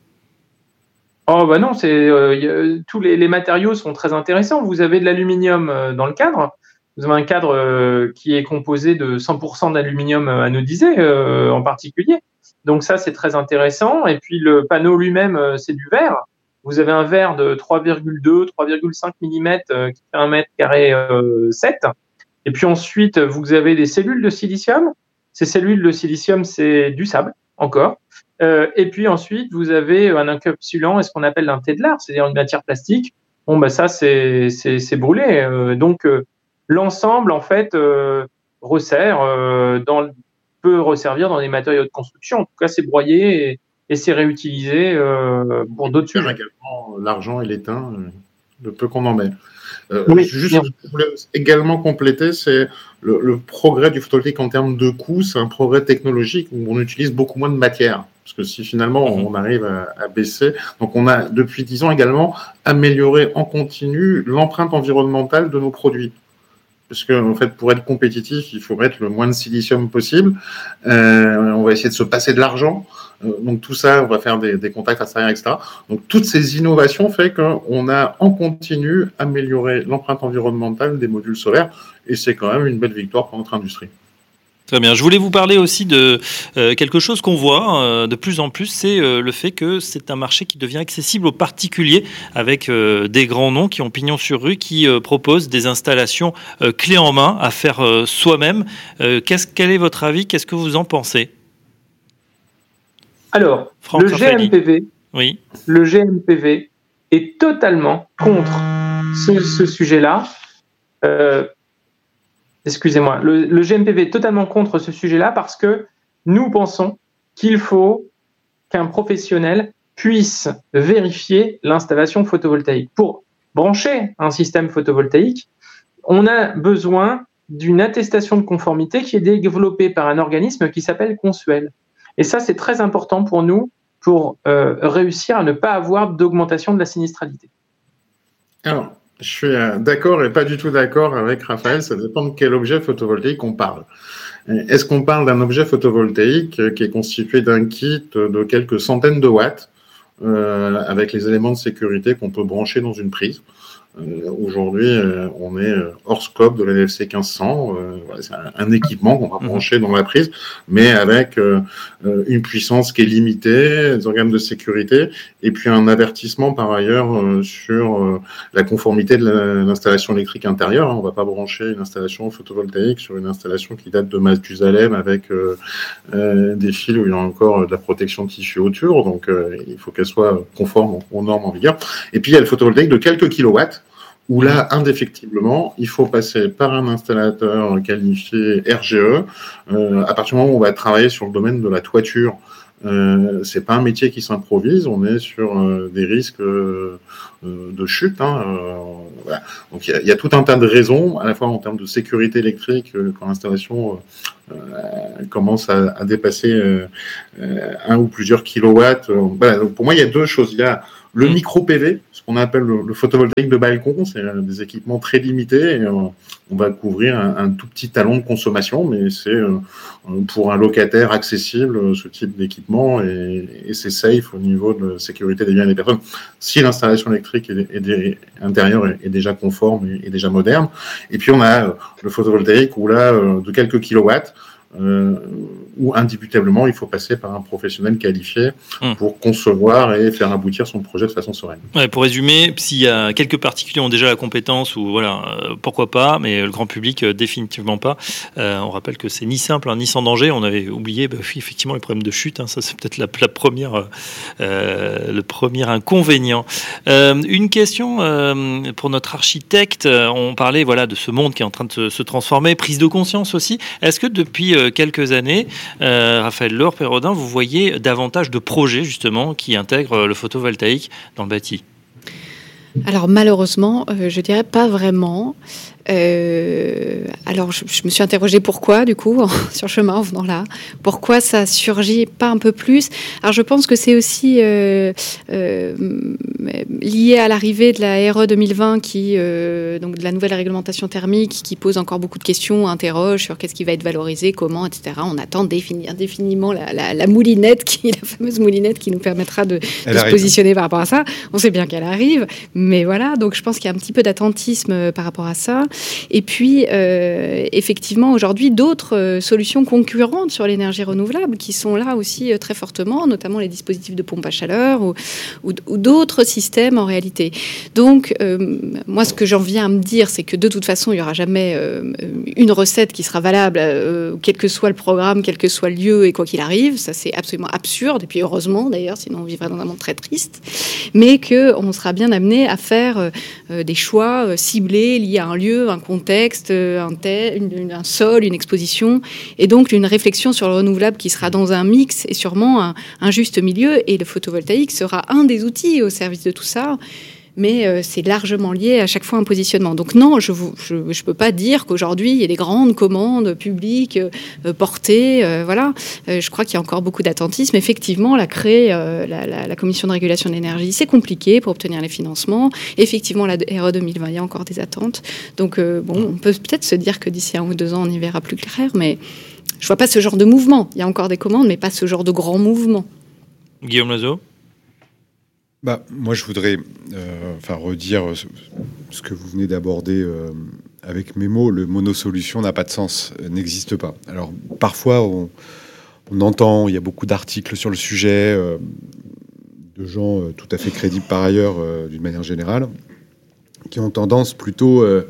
Oh bah non, c'est, euh, tous les, les matériaux sont très intéressants. Vous avez de l'aluminium euh, dans le cadre. Vous avez un cadre euh, qui est composé de cent pour cent d'aluminium anodisé euh, en particulier. Donc ça, c'est très intéressant. Et puis le panneau lui-même, euh, c'est du verre. Vous avez un verre de trois virgule deux, trois virgule cinq millimètres euh, qui fait un mètre carré euh, sept. Et puis ensuite, vous avez des cellules de silicium. Ces cellules de silicium, c'est du sable, encore. Euh, et puis ensuite, vous avez un encapsulant et ce qu'on appelle un Tedlar, c'est-à-dire une matière plastique. Bon, bah ça, c'est, c'est, c'est brûlé. Euh, donc, euh, l'ensemble, en fait, euh, resserre, euh, dans, peut resservir dans des matériaux de construction. En tout cas, c'est broyé et et c'est réutilisé euh, pour d'autres sujets. Également l'argent et l'étain, euh, le peu qu'on en met. Euh, oui, juste, je voulais également compléter, c'est le, le progrès du photovoltaïque en termes de coût, c'est un progrès technologique où on utilise beaucoup moins de matière. Parce que si finalement mmh. on arrive à, à baisser, donc on a depuis dix ans également amélioré en continu l'empreinte environnementale de nos produits. Parce que en fait, pour être compétitif, il faut mettre le moins de silicium possible. Euh, on va essayer de se passer de l'argent. Euh, donc tout ça, on va faire des, des contacts extérieurs, et cetera. Donc toutes ces innovations fait qu'on a en continu amélioré l'empreinte environnementale des modules solaires, et c'est quand même une belle victoire pour notre industrie. Très bien. Je voulais vous parler aussi de euh, quelque chose qu'on voit euh, de plus en plus, c'est euh, le fait que c'est un marché qui devient accessible aux particuliers avec euh, des grands noms qui ont pignon sur rue, qui euh, proposent des installations euh, clés en main à faire euh, soi-même. Euh, qu'est-ce, quel est votre avis ? Qu'est-ce que vous en pensez ? Alors, Franck le G M P V, oui. le G M P V est totalement contre ce, ce sujet-là. Euh, Excusez-moi, le, le G M P V est totalement contre ce sujet-là parce que nous pensons qu'il faut qu'un professionnel puisse vérifier l'installation photovoltaïque. Pour brancher un système photovoltaïque, on a besoin d'une attestation de conformité qui est développée par un organisme qui s'appelle Consuel. Et ça, c'est très important pour nous pour euh, réussir à ne pas avoir d'augmentation de la sinistralité. Alors, je suis d'accord et pas du tout d'accord avec Raphaël, ça dépend de quel objet photovoltaïque on parle. Est-ce qu'on parle d'un objet photovoltaïque qui est constitué d'un kit de quelques centaines de watts, euh, avec les éléments de sécurité qu'on peut brancher dans une prise. Euh, aujourd'hui, euh, on est hors scope de la N F C quinze cents. Euh, voilà, c'est un, un équipement qu'on va brancher dans la prise, mais avec euh, une puissance qui est limitée, des organes de sécurité, et puis un avertissement par ailleurs euh, sur euh, la conformité de la, l'installation électrique intérieure. On ne va pas brancher une installation photovoltaïque sur une installation qui date de Mathusalem avec euh, euh, des fils où il y a encore de la protection de tissu autour. Donc, euh, il faut qu'elle soit conforme aux normes en vigueur. Et puis, il y a le photovoltaïque de quelques kilowatts, où là, indéfectiblement, il faut passer par un installateur qualifié R G E. Euh, à partir du moment où on va travailler sur le domaine de la toiture, euh, c'est pas un métier qui s'improvise, on est sur euh, des risques euh, de chute. Hein, euh, voilà. Donc il y, y a tout un tas de raisons, à la fois en termes de sécurité électrique, euh, quand l'installation euh, commence à, à dépasser euh, euh, un ou plusieurs kilowatts. Euh, voilà. Donc pour moi, il y a deux choses. Il y a le micro-P V, ce qu'on appelle le, le photovoltaïque de balcon, c'est euh, des équipements très limités. Et, euh, on va couvrir un, un tout petit talon de consommation, mais c'est euh, pour un locataire accessible, ce type d'équipement, et, et c'est safe au niveau de la sécurité des biens et des personnes. Si l'installation électrique est, est, est, intérieure est, est déjà conforme et est déjà moderne. Et puis on a euh, le photovoltaïque où là, euh, de quelques kilowatts, Euh, où indubitablement il faut passer par un professionnel qualifié mmh. pour concevoir et faire aboutir son projet de façon sereine. Ouais, pour résumer, s'il y a quelques particuliers ont déjà la compétence, ou voilà, euh, pourquoi pas, mais le grand public euh, définitivement pas. Euh, on rappelle que c'est ni simple hein, ni sans danger. On avait oublié, bah, oui, effectivement, les problèmes de chute. Hein, ça, c'est peut-être la, la première, euh, le premier inconvénient. Euh, une question euh, pour notre architecte. On parlait voilà de ce monde qui est en train de se, se transformer, prise de conscience aussi. Est-ce que depuis euh, quelques années, euh, Raphaël Laure, Pérodin, vous voyez davantage de projets justement qui intègrent le photovoltaïque dans le bâti ? Alors malheureusement, euh, je dirais pas vraiment. Euh, alors je, je me suis interrogée pourquoi du coup sur le chemin en venant là, pourquoi ça surgit pas un peu plus. Alors je pense que c'est aussi euh, euh, lié à l'arrivée de la R E deux mille vingt qui euh, donc de la nouvelle réglementation thermique qui pose encore beaucoup de questions, interroge sur qu'est-ce qui va être valorisé, comment, et cetera. On attend définir indéfiniment la, la, la moulinette qui la fameuse moulinette qui nous permettra de, de se positionner par rapport à ça. On sait bien qu'elle arrive, mais voilà, donc je pense qu'il y a un petit peu d'attentisme par rapport à ça. Et puis, euh, effectivement, aujourd'hui, d'autres euh, solutions concurrentes sur l'énergie renouvelable qui sont là aussi euh, très fortement, notamment les dispositifs de pompe à chaleur ou, ou, ou d'autres systèmes en réalité. Donc, euh, moi, ce que j'en viens à me dire, c'est que de toute façon, il n'y aura jamais euh, une recette qui sera valable, euh, quel que soit le programme, quel que soit le lieu et quoi qu'il arrive. Ça, c'est absolument absurde. Et puis, heureusement, d'ailleurs, sinon on vivrait dans un monde très triste. Mais qu'on sera bien amené à faire euh, des choix euh, ciblés liés à un lieu, un contexte, un, tel, une, un sol, une exposition, et donc une réflexion sur le renouvelable qui sera dans un mix et sûrement un, un juste milieu, et le photovoltaïque sera un des outils au service de tout ça. Mais euh, c'est largement lié à chaque fois un positionnement. Donc non, je ne je, je peux pas dire qu'aujourd'hui, il y a des grandes commandes publiques euh, portées. Euh, voilà. Euh, je crois qu'il y a encore beaucoup d'attentisme. Effectivement, la créer, euh, la, la, la Commission de régulation de l'énergie, c'est compliqué pour obtenir les financements. Effectivement, la R E deux mille vingt, il y a encore des attentes. Donc, euh, bon, on peut peut-être se dire que d'ici un ou deux ans, on y verra plus clair, mais je ne vois pas ce genre de mouvement. Il y a encore des commandes, mais pas ce genre de grand mouvement. Guillaume Loiseau ? Bah, moi, je voudrais euh, enfin, redire ce, ce que vous venez d'aborder euh, avec mes mots. Le monosolution n'a pas de sens, euh, n'existe pas. Alors, parfois, on, on entend, il y a beaucoup d'articles sur le sujet, euh, de gens euh, tout à fait crédibles par ailleurs, euh, d'une manière générale, qui ont tendance plutôt euh,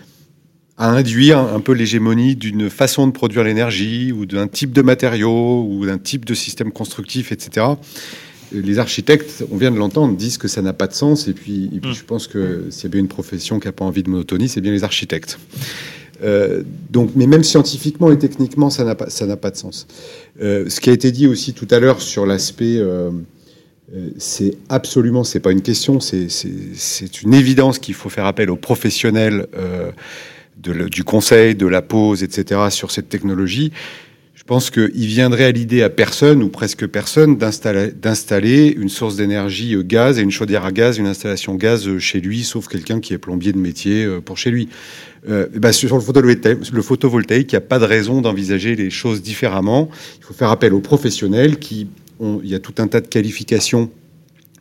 à induire un peu l'hégémonie d'une façon de produire l'énergie, ou d'un type de matériaux, ou d'un type de système constructif, et cetera. Les architectes, on vient de l'entendre, disent que ça n'a pas de sens. Et puis, et puis mmh. je pense que s'il y a bien une profession qui n'a pas envie de monotonie, c'est bien les architectes. Euh, donc, mais même scientifiquement et techniquement, ça n'a pas, ça n'a pas de sens. Euh, ce qui a été dit aussi tout à l'heure sur l'aspect, euh, euh, c'est absolument, c'est pas une question, c'est, c'est, c'est une évidence qu'il faut faire appel aux professionnels euh, de le, du conseil, de la pose, et cetera sur cette technologie. Je pense qu'il viendrait à l'idée à personne, ou presque personne, d'installer, d'installer une source d'énergie gaz et une chaudière à gaz, une installation gaz chez lui, sauf quelqu'un qui est plombier de métier pour chez lui. Euh, bah sur le photovoltaïque, le photovoltaïque, il n'y a pas de raison d'envisager les choses différemment. Il faut faire appel aux professionnels qui ont, il y a tout un tas de qualifications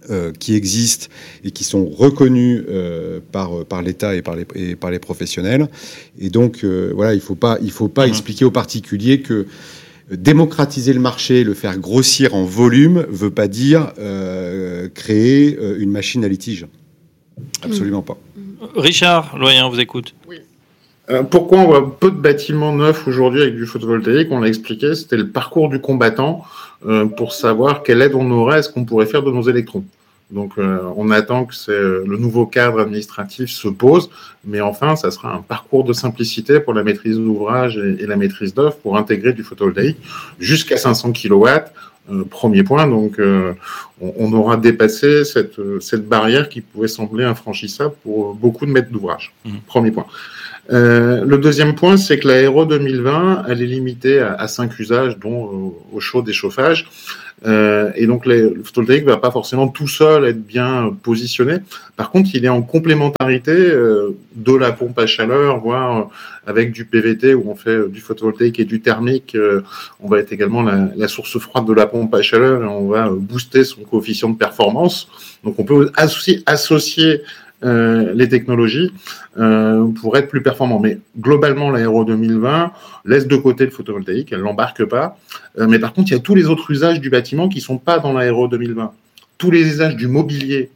euh, qui existent et qui sont reconnus euh, par, par l'État et par les, et par les professionnels. Et donc, euh, voilà, il ne faut pas, il faut pas mmh. expliquer aux particuliers que démocratiser le marché, le faire grossir en volume, ne veut pas dire euh, créer euh, une machine à litige. Absolument pas. Richard Loyen, vous écoute. Oui. Euh, pourquoi on voit peu de bâtiments neufs aujourd'hui avec du photovoltaïque? On l'a expliqué, c'était le parcours du combattant euh, pour savoir quelle aide on aurait à ce qu'on pourrait faire de nos électrons. Donc euh, on attend que c'est, euh, le nouveau cadre administratif se pose, mais enfin ça sera un parcours de simplicité pour la maîtrise d'ouvrage et, et la maîtrise d'œuvre pour intégrer du photovoltaïque jusqu'à cinq cents kilowatts. Euh, premier point, donc euh, on, on aura dépassé cette, cette barrière qui pouvait sembler infranchissable pour beaucoup de maîtres d'ouvrage. Mmh. Premier point. Euh, le deuxième point, c'est que la R E deux mille vingt, elle est limitée à, à cinq usages, dont euh, au chaud et chauffage. Euh, et donc, les, le photovoltaïque ne va pas forcément tout seul être bien positionné. Par contre, il est en complémentarité euh, de la pompe à chaleur, voire euh, avec du P V T où on fait euh, du photovoltaïque et du thermique. Euh, on va être également la, la source froide de la pompe à chaleur et on va euh, booster son coefficient de performance. Donc, on peut associer, associer Euh, les technologies euh, pour être plus performants. Mais globalement, la R E deux mille vingt laisse de côté le photovoltaïque, elle ne l'embarque pas. Euh, mais par contre, il y a tous les autres usages du bâtiment qui ne sont pas dans la R E deux mille vingt. Tous les usages du mobilier,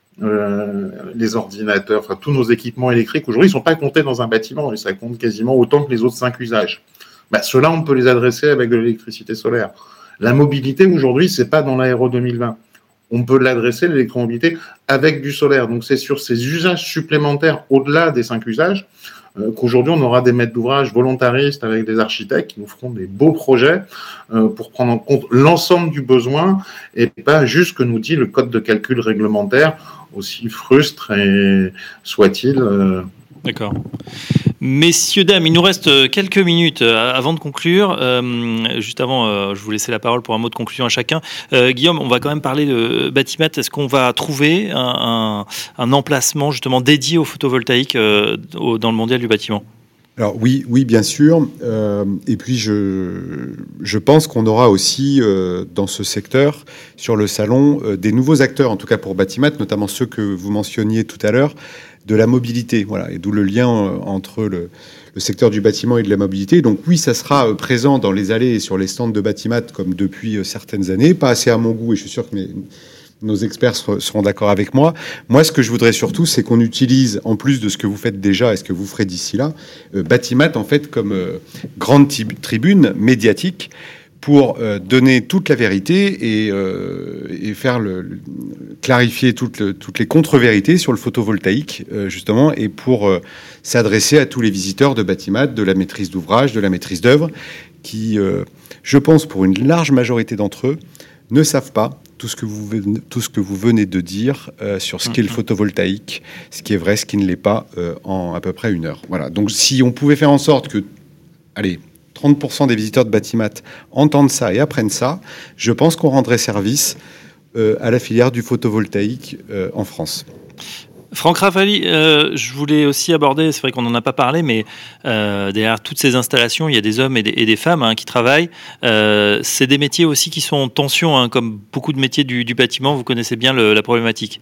euh, les ordinateurs, enfin tous nos équipements électriques, aujourd'hui, ils ne sont pas comptés dans un bâtiment et ça compte quasiment autant que les autres cinq usages. Bah, ceux-là, on peut les adresser avec de l'électricité solaire. La mobilité, aujourd'hui, ce n'est pas dans la R E deux mille vingt. On peut l'adresser, l'électromobilité, avec du solaire. Donc, c'est sur ces usages supplémentaires, au-delà des cinq usages, euh, qu'aujourd'hui, on aura des maîtres d'ouvrage volontaristes avec des architectes qui nous feront des beaux projets euh, pour prendre en compte l'ensemble du besoin et pas juste ce que nous dit le code de calcul réglementaire, aussi frustre et soit-il. Euh... D'accord. Messieurs, dames, il nous reste quelques minutes avant de conclure. Euh, juste avant, euh, je vous laisser la parole pour un mot de conclusion à chacun. Euh, Guillaume, on va quand même parler de Batimat. Est-ce qu'on va trouver un, un, un emplacement justement dédié au photovoltaïque euh, au, dans le mondial du bâtiment ? Alors oui, oui, bien sûr. Euh, et puis je, je pense qu'on aura aussi euh, dans ce secteur, sur le salon, euh, des nouveaux acteurs, en tout cas pour Batimat, notamment ceux que vous mentionniez tout à l'heure, de la mobilité, voilà, et d'où le lien euh, entre le, le secteur du bâtiment et de la mobilité. Donc oui, ça sera euh, présent dans les allées et sur les stands de Batimat comme depuis euh, certaines années, pas assez à mon goût, et je suis sûr que mes, nos experts ser, seront d'accord avec moi. Moi, ce que je voudrais surtout, c'est qu'on utilise, en plus de ce que vous faites déjà et ce que vous ferez d'ici là, euh, Batimat en fait comme euh, grande tib- tribune médiatique pour euh, donner toute la vérité et, euh, et faire le, le clarifier toutes, le, toutes les contre-vérités sur le photovoltaïque, euh, justement, et pour euh, s'adresser à tous les visiteurs de Batimat, de la maîtrise d'ouvrage, de la maîtrise d'œuvre, qui, euh, je pense, pour une large majorité d'entre eux, ne savent pas tout ce que vous, tout ce que vous venez de dire euh, sur ce qu'est le photovoltaïque, ce qui est vrai, ce qui ne l'est pas, euh, en à peu près une heure. Voilà. Donc, si on pouvait faire en sorte que, allez, trente pour cent des visiteurs de Batimat entendent ça et apprennent ça, je pense qu'on rendrait service euh, à la filière du photovoltaïque euh, en France. Franck Raffaly, euh, je voulais aussi aborder, c'est vrai qu'on n'en a pas parlé, mais euh, derrière toutes ces installations, il y a des hommes et des, et des femmes hein, qui travaillent. Euh, c'est des métiers aussi qui sont en tension, hein, comme beaucoup de métiers du, du bâtiment. Vous connaissez bien le, la problématique.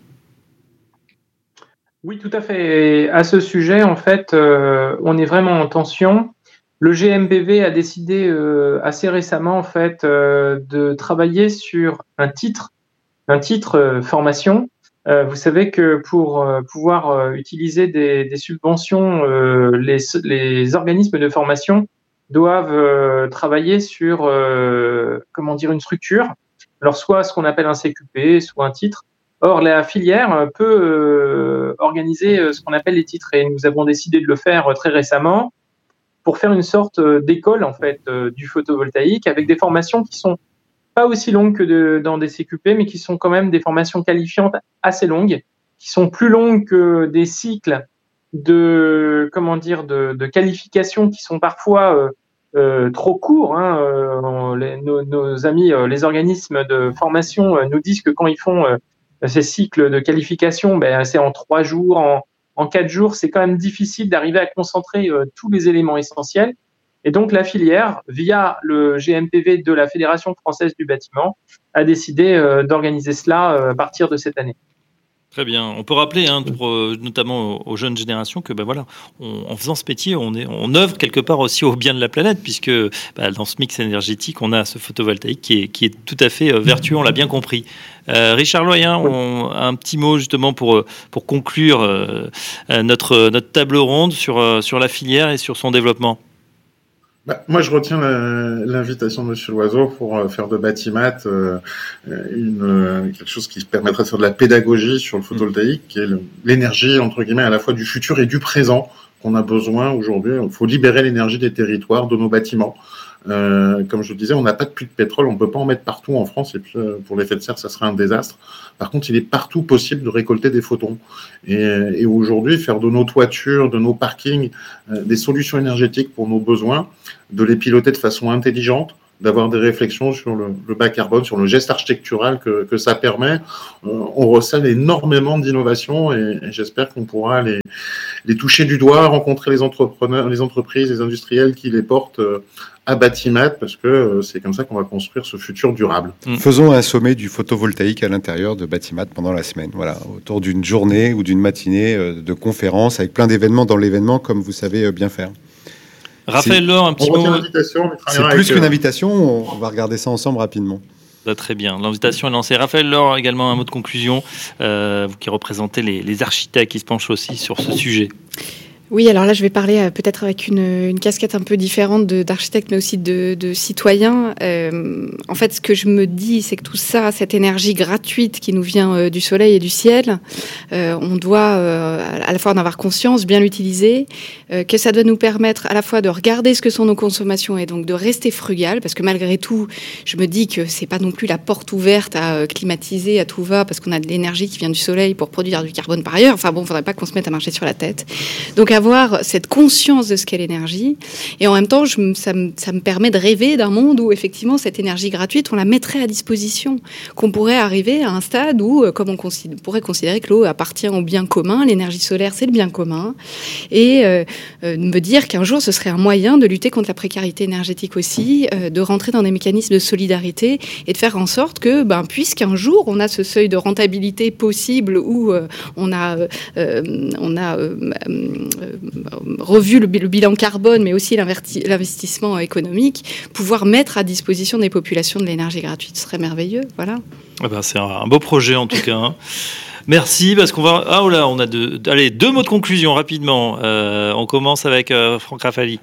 Oui, tout à fait. Et à ce sujet, en fait, euh, on est vraiment en tension. Le G M B V a décidé euh, assez récemment, en fait, euh, de travailler sur un titre, un titre euh, formation. Euh, vous savez que pour euh, pouvoir euh, utiliser des, des subventions, euh, les, les organismes de formation doivent euh, travailler sur, euh, comment dire, une structure. Alors, soit ce qu'on appelle un C Q P, soit un titre. Or, la filière peut euh, organiser ce qu'on appelle les titres et nous avons décidé de le faire très récemment pour faire une sorte d'école, en fait, du photovoltaïque avec des formations qui sont pas aussi longues que de, dans des C Q P, mais qui sont quand même des formations qualifiantes assez longues, qui sont plus longues que des cycles de, comment dire, de, de qualification qui sont parfois euh, euh, trop courts. Hein. Euh, les, nos, nos amis, euh, les organismes de formation euh, nous disent que quand ils font euh, ces cycles de qualification, ben, c'est en trois jours, en, en quatre jours, c'est quand même difficile d'arriver à concentrer euh, tous les éléments essentiels. Et donc la filière, via le G M P V de la Fédération française du bâtiment, a décidé euh, d'organiser cela euh, à partir de cette année. Très bien. On peut rappeler, hein, pour, euh, notamment aux jeunes générations, que ben voilà, on, en faisant ce métier, on, est, on œuvre quelque part aussi au bien de la planète, puisque bah, dans ce mix énergétique, on a ce photovoltaïque qui est, qui est tout à fait vertueux, on l'a bien compris. Euh, Richard Loyen, on, un petit mot justement pour, pour conclure euh, notre, notre table ronde sur, sur la filière et sur son développement. Bah, moi, je retiens la, l'invitation de Monsieur Loiseau pour euh, faire de Batimat euh, une, euh, quelque chose qui permettrait de faire de la pédagogie sur le photovoltaïque, qui est le, l'énergie, entre guillemets, à la fois du futur et du présent qu'on a besoin aujourd'hui. Il faut libérer l'énergie des territoires, de nos bâtiments. Euh, comme je le disais, on n'a pas de puits de pétrole, on ne peut pas en mettre partout en France, et puis euh, pour l'effet de serre, ça serait un désastre. Par contre, il est partout possible de récolter des photons. Et, et aujourd'hui, faire de nos toitures, de nos parkings, euh, des solutions énergétiques pour nos besoins, de les piloter de façon intelligente, d'avoir des réflexions sur le, le bas carbone, sur le geste architectural que, que ça permet. Euh, on recèle énormément d'innovations et, et j'espère qu'on pourra les, les toucher du doigt, rencontrer les entrepreneurs, les entreprises, les industriels qui les portent euh, à Batimat, parce que euh, c'est comme ça qu'on va construire ce futur durable. Mmh. Faisons un sommet du photovoltaïque à l'intérieur de Batimat pendant la semaine, voilà, autour d'une journée ou d'une matinée euh, de conférences avec plein d'événements dans l'événement, comme vous savez euh, bien faire. Raphaël Laure, un petit mot. C'est plus qu'une invitation, on va regarder ça ensemble rapidement. Bah, très bien, l'invitation est lancée. Raphaël Laure, également un mot de conclusion, euh, vous qui représentez les, les architectes qui se penchent aussi sur ce sujet. Oui, alors là, je vais parler euh, peut-être avec une, une casquette un peu différente de, d'architecte, mais aussi de, de citoyen. Euh, en fait, ce que je me dis, c'est que tout ça, cette énergie gratuite qui nous vient euh, du soleil et du ciel, euh, on doit euh, à la fois en avoir conscience, bien l'utiliser, euh, que ça doit nous permettre à la fois de regarder ce que sont nos consommations et donc de rester frugal, parce que malgré tout, je me dis que c'est pas non plus la porte ouverte à euh, climatiser à tout va, parce qu'on a de l'énergie qui vient du soleil pour produire du carbone par ailleurs. Enfin bon, faudrait pas qu'on se mette à marcher sur la tête. Donc avoir cette conscience de ce qu'est l'énergie, et en même temps, je, ça, me, ça me permet de rêver d'un monde où effectivement cette énergie gratuite, on la mettrait à disposition, qu'on pourrait arriver à un stade où, comme on considère, pourrait considérer que l'eau appartient au bien commun, l'énergie solaire c'est le bien commun, et euh, euh, me dire qu'un jour ce serait un moyen de lutter contre la précarité énergétique aussi, euh, de rentrer dans des mécanismes de solidarité et de faire en sorte que, ben, puisqu'un jour on a ce seuil de rentabilité possible où euh, on a, euh, on a euh, euh, revu le bilan carbone, mais aussi l'investissement économique, pouvoir mettre à disposition des populations de l'énergie gratuite, ce serait merveilleux. Voilà. Eh ben, c'est un beau projet en tout cas. Hein. Merci, parce qu'on va... Ah, oh là, on a deux... Allez, deux mots de conclusion rapidement. Euh, on commence avec euh, Franck Rafali.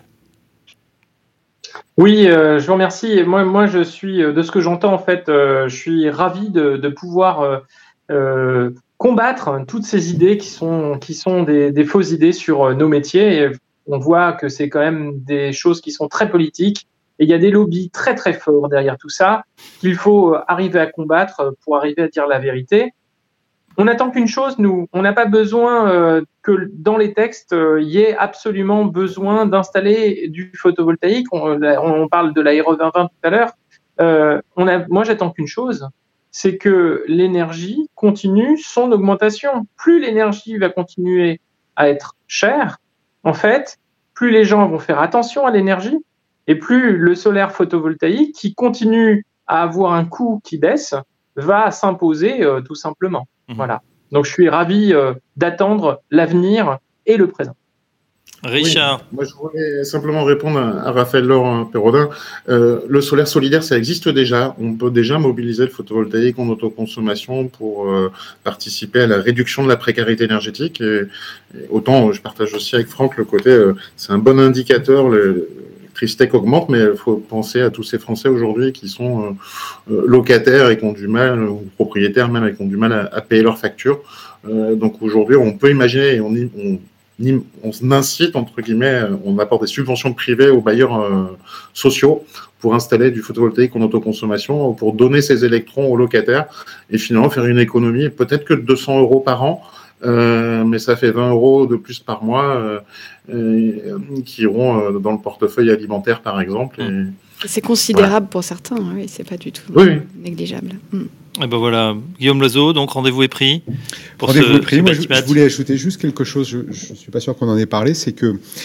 Oui, euh, je vous remercie. Moi, moi, je suis, de ce que j'entends, en fait, euh, je suis ravi de, de pouvoir... Euh, euh, combattre toutes ces idées qui sont, qui sont des, des fausses idées sur nos métiers. Et on voit que c'est quand même des choses qui sont très politiques. Et il y a des lobbies très, très forts derrière tout ça qu'il faut arriver à combattre pour arriver à dire la vérité. On n'attend qu'une chose, nous. On n'a pas besoin euh, que dans les textes, il euh, y ait absolument besoin d'installer du photovoltaïque. On, on parle de la R E vingt vingt tout à l'heure. Euh, on a, moi, j'attends qu'une chose, c'est que l'énergie continue son augmentation. Plus l'énergie va continuer à être chère, en fait, plus les gens vont faire attention à l'énergie et plus le solaire photovoltaïque, qui continue à avoir un coût qui baisse, va s'imposer euh, tout simplement. Mmh. Voilà. Donc, je suis ravi euh, d'attendre l'avenir et le présent. Richard. Oui, moi, je voulais simplement répondre à, à Raphaël Laure Perrodin. Euh, le solaire solidaire, ça existe déjà. On peut déjà mobiliser le photovoltaïque en autoconsommation pour euh, participer à la réduction de la précarité énergétique. Et, et autant, je partage aussi avec Franck le côté, euh, c'est un bon indicateur. Le, L'électricité augmente, mais il faut penser à tous ces Français aujourd'hui qui sont euh, locataires et qui ont du mal, ou propriétaires même, et qui ont du mal à, à payer leurs factures. Euh, donc aujourd'hui, on peut imaginer, et on, on on incite, entre guillemets, on apporte des subventions privées aux bailleurs euh, sociaux pour installer du photovoltaïque en autoconsommation, pour donner ces électrons aux locataires et finalement faire une économie, peut-être que de deux cents euros par an, euh, mais ça fait vingt euros de plus par mois euh, euh, qui iront euh, dans le portefeuille alimentaire, par exemple. Et, c'est considérable voilà. Pour certains, oui, c'est pas du tout oui. négligeable. Mm. Et ben voilà, Guillaume Loiseau, donc rendez-vous est pris. Pour rendez-vous ce, est pris. Moi, je, je voulais ajouter juste quelque chose. Je ne suis pas sûr qu'on en ait parlé, c'est que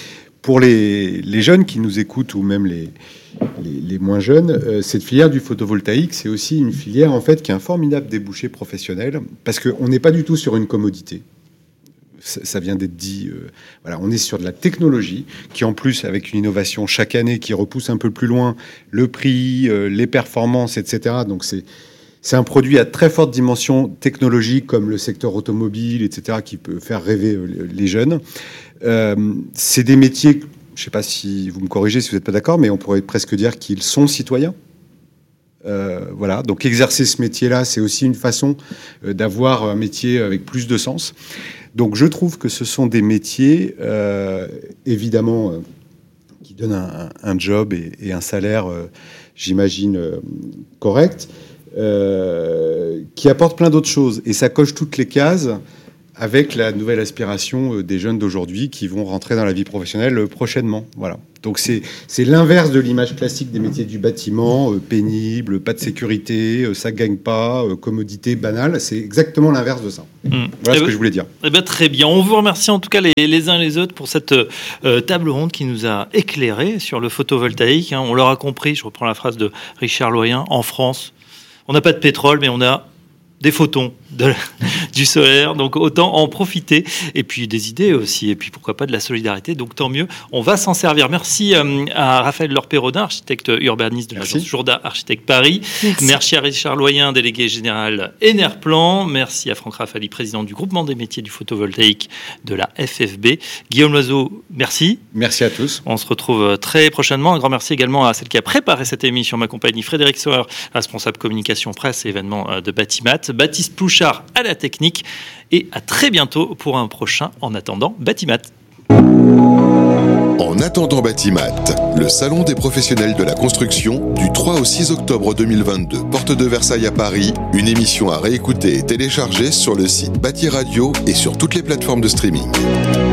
pour les, les jeunes qui nous écoutent ou même les, les, les moins jeunes, euh, cette filière du photovoltaïque, c'est aussi une filière en fait qui a un formidable débouché professionnel parce qu'on n'est pas du tout sur une commodité. Ça, ça vient d'être dit. Euh, voilà, on est sur de la technologie qui, en plus, avec une innovation chaque année qui repousse un peu plus loin le prix, euh, les performances, et cetera. Donc c'est c'est un produit à très forte dimension technologique comme le secteur automobile, et cetera, qui peut faire rêver euh, les jeunes. Euh, c'est des métiers, je ne sais pas si vous me corrigez si vous n'êtes pas d'accord, mais on pourrait presque dire qu'ils sont citoyens. Euh, voilà, donc exercer ce métier-là, c'est aussi une façon euh, d'avoir un métier avec plus de sens. Donc je trouve que ce sont des métiers, euh, évidemment, euh, qui donnent un, un job et, et un salaire, euh, j'imagine, euh, correct, euh, qui apportent plein d'autres choses. Et ça coche toutes les cases avec la nouvelle aspiration des jeunes d'aujourd'hui qui vont rentrer dans la vie professionnelle prochainement. Voilà. Donc c'est, c'est l'inverse de l'image classique des métiers du bâtiment, euh, pénible, pas de sécurité, euh, ça gagne pas, euh, commodité banale. C'est exactement l'inverse de ça. Mmh. Voilà eh ce ben, que je voulais dire. Eh ben, très bien. On vous remercie en tout cas les, les uns et les autres pour cette euh, table ronde qui nous a éclairé sur le photovoltaïque. Hein. On l'aura compris, je reprends la phrase de Richard Loyen, en France, on n'a pas de pétrole, mais on a des photons de, du solaire, donc autant en profiter, et puis des idées aussi, et puis pourquoi pas de la solidarité, donc tant mieux, on va s'en servir. Merci euh, à Raphaël Lorpérodin, architecte urbaniste de l'agence Jourda Architecte Paris. Merci. Merci à Richard Loyen, délégué général Enerplan. Merci à Franck Rafali, président du groupement des métiers du photovoltaïque de la F F B. Guillaume Loiseau, merci. Merci à tous. On se retrouve très prochainement. Un grand merci également à celle qui a préparé cette émission, ma compagnie Frédéric Sauer, responsable communication presse et événements de Batimat. Baptiste Plouchard à la technique et à très bientôt pour un prochain En attendant Batimat. En attendant Batimat, le salon des professionnels de la construction du trois au six octobre deux mille vingt-deux, porte de Versailles à Paris, une émission à réécouter et télécharger sur le site Bati Radio et sur toutes les plateformes de streaming.